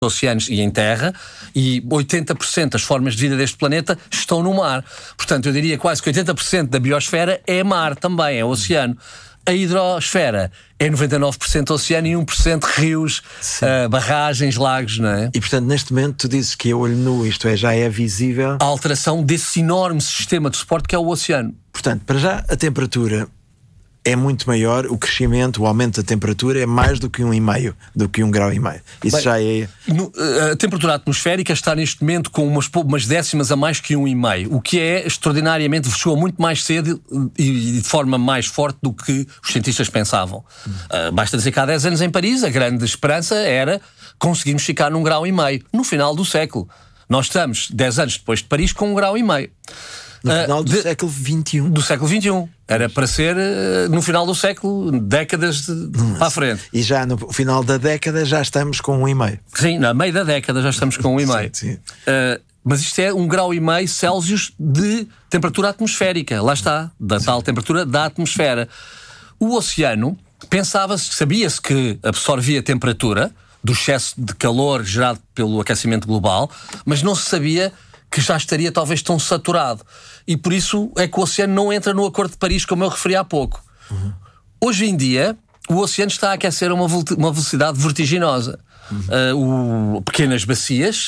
oceanos e em terra, e 80% das formas de vida deste planeta estão no mar. Portanto, eu diria quase que 80% da biosfera é mar também, é oceano. A hidrosfera é 99% oceano e 1% rios, barragens, lagos, não é? E portanto, neste momento, tu dizes que a olho nu, isto é, já é visível a alteração desse enorme sistema de suporte que é o oceano. Portanto, para já a temperatura é muito maior, o crescimento, o aumento da temperatura é mais do que 1,5, do que 1,5 graus. Isso bem, já é... A temperatura atmosférica está neste momento com umas décimas a mais que 1,5, o que é extraordinariamente, chegou muito mais cedo e de forma mais forte do que os cientistas pensavam. Basta dizer que há 10 anos em Paris a grande esperança era conseguirmos ficar num 1,5 graus no final do século. Nós estamos 10 anos depois de Paris com 1,5 graus. No final do século XXI. Do século XXI. Era para ser no final do século, décadas para a frente. E já no final da década já estamos com 1,5. Sim, no meio da década já estamos com 1,5. Sim. Mas isto é 1,5 graus Celsius de temperatura atmosférica. Lá está, da tal temperatura da atmosfera. O oceano, sabia-se que absorvia temperatura do excesso de calor gerado pelo aquecimento global, mas não se sabia que já estaria talvez tão saturado. E por isso é que o oceano não entra no Acordo de Paris, como eu referi há pouco. Hoje em dia, o oceano está a aquecer a uma velocidade vertiginosa. Pequenas bacias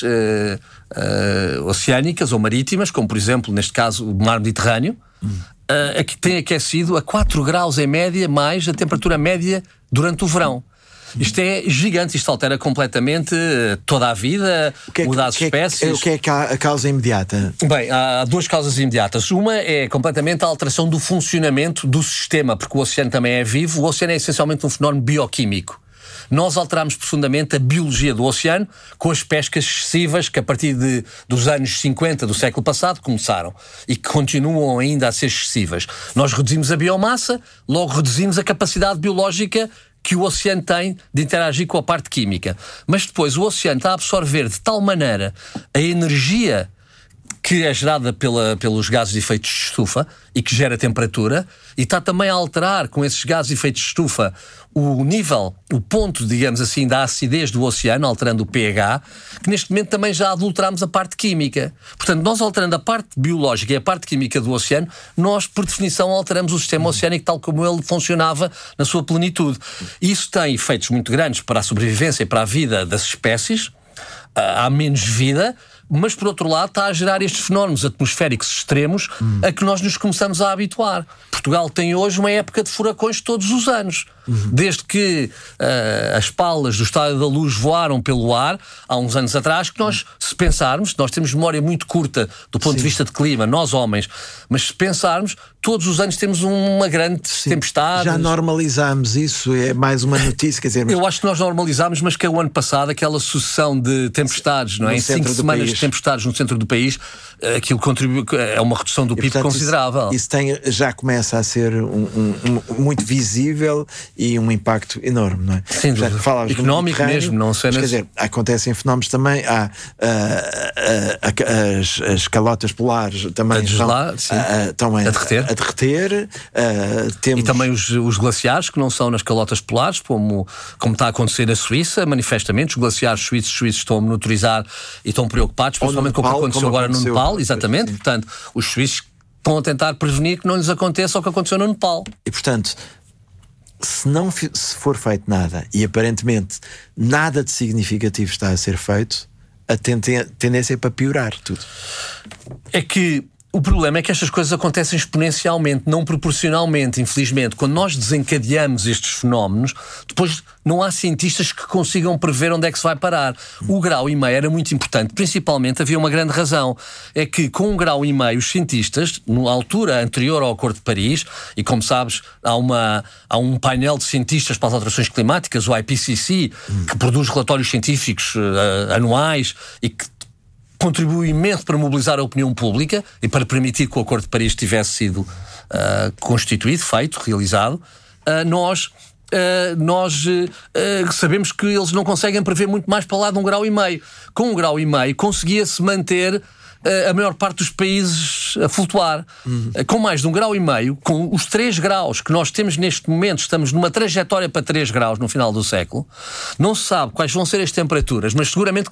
oceânicas ou marítimas, como por exemplo, neste caso, o mar Mediterrâneo, que tem aquecido a 4 graus em média mais a temperatura média durante o verão. Isto é gigante, isto altera completamente toda a vida, muda as espécies. O que é a causa imediata? Bem, há duas causas imediatas. Uma é completamente a alteração do funcionamento do sistema, porque o oceano também é vivo. O oceano é essencialmente um fenómeno bioquímico. Nós alteramos profundamente a biologia do oceano com as pescas excessivas que a partir dos anos 50 do século passado começaram e que continuam ainda a ser excessivas. Nós reduzimos a biomassa, logo reduzimos a capacidade biológica que o oceano tem de interagir com a parte química. Mas depois o oceano está a absorver de tal maneira a energia que é gerada pelos gases de efeito de estufa e que gera temperatura, e está também a alterar com esses gases de efeito de estufa o ponto, digamos assim, da acidez do oceano, alterando o pH, que neste momento também já adulteramos a parte química. Portanto, nós alterando a parte biológica e a parte química do oceano, nós, por definição, alteramos o sistema oceânico tal como ele funcionava na sua plenitude. E isso tem efeitos muito grandes para a sobrevivência e para a vida das espécies. Há menos vida, mas por outro lado está a gerar estes fenómenos atmosféricos extremos a que nós nos começamos a habituar. Portugal tem hoje uma época de furacões todos os anos. Desde que as palas do Estádio da Luz voaram pelo ar, há uns anos atrás, que nós, se pensarmos, nós temos memória muito curta do ponto de vista de clima, nós homens, mas se pensarmos, todos os anos temos uma grande tempestade. Já normalizámos isso, é mais uma notícia, quer dizer... Eu acho que nós normalizámos, mas que o ano passado, aquela sucessão de tempestades, não é? Em 5 semanas de tempestades no centro do país, aquilo contribui, é uma redução do PIB, portanto, considerável. Isso já começa a ser muito visível e um impacto enorme, não é? Sim, económico mesmo, não sei. Quer dizer, acontecem fenómenos também, há as calotas polares também estão a derreter. Temos... E também os glaciares, que não são nas calotas polares, como está a acontecer na Suíça, manifestamente, os glaciares suíços estão a monitorizar e estão preocupados, principalmente com o que aconteceu agora no Nepal, exatamente, portanto, os suíços estão a tentar prevenir que não lhes aconteça o que aconteceu no Nepal. E portanto, se for feito nada, e aparentemente nada de significativo está a ser feito, a tendência é para piorar tudo. É que o problema é que estas coisas acontecem exponencialmente, não proporcionalmente, infelizmente. Quando nós desencadeamos estes fenómenos, depois não há cientistas que consigam prever onde é que se vai parar. O 1,5 graus era muito importante, principalmente havia uma grande razão, é que com 1,5 graus os cientistas, na altura anterior ao Acordo de Paris, e como sabes, há um painel de cientistas para as alterações climáticas, o IPCC, que produz relatórios científicos anuais e que contribuiu imenso para mobilizar a opinião pública e para permitir que o Acordo de Paris tivesse sido constituído, feito, realizado. Nós sabemos que eles não conseguem prever muito mais para lá de 1,5 graus. Com 1,5 graus conseguia-se manter a maior parte dos países a flutuar. Com mais de 1,5 graus, com os 3 graus que nós temos neste momento, estamos numa trajetória para 3 graus no final do século, não se sabe quais vão ser as temperaturas, mas seguramente